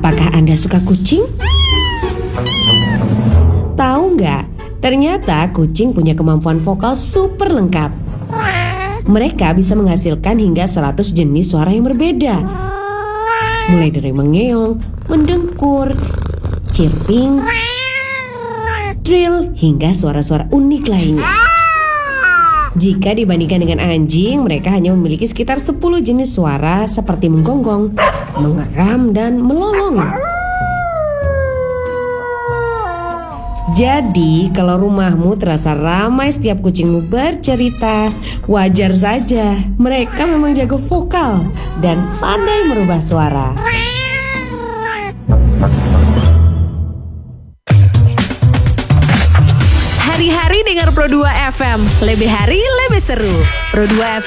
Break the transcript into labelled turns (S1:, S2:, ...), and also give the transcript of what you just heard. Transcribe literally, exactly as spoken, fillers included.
S1: Apakah Anda suka kucing? Tahu nggak? Ternyata kucing punya kemampuan vokal super lengkap. Mereka bisa menghasilkan hingga seratus jenis suara yang berbeda. Mulai dari mengeong, mendengkur, chirping, trill, hingga suara-suara unik lainnya. Jika dibandingkan dengan anjing, mereka hanya memiliki sekitar sepuluh jenis suara seperti menggonggong, mengeram, dan melolong. Jadi, kalau rumahmu terasa ramai setiap kucingmu bercerita, wajar saja. Mereka memang jago vokal dan pandai merubah suara.
S2: Hari-hari dengar Pro dua F M. Lebih hari, lebih seru. Pro dua F M.